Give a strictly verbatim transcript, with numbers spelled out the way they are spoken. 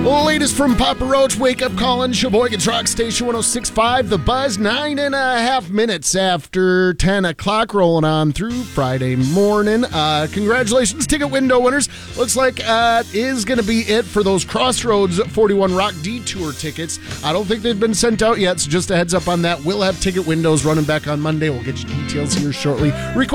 Latest from Papa Roach, Wake Up Calling, Sheboygan's Rock Station one oh six point five, The Buzz, nine and a half minutes after ten o'clock, rolling on through Friday morning. Uh, congratulations, ticket window winners. Looks like uh, is going to be it for those Crossroads forty-one Rock Detour tickets. I don't think they've been sent out yet, so just a heads up on that. We'll have ticket windows running back on Monday. We'll get you details here shortly. Request